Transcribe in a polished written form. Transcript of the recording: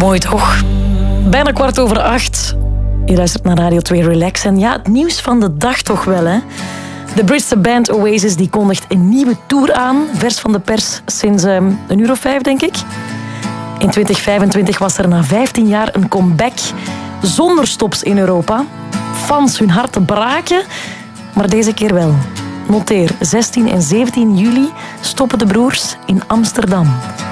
Mooi toch? Bijna 7:15. Je luistert naar Radio 2 Relax. En ja, het nieuws van de dag toch wel, hè? De Britse band Oasis die kondigt een nieuwe tour aan. Vers van de pers sinds een uur of 5, denk ik. In 2025 was er na 15 jaar een comeback zonder stops in Europa. Fans hun harten braken, maar deze keer wel. Noteer, 16 en 17 juli stoppen de broers in Amsterdam.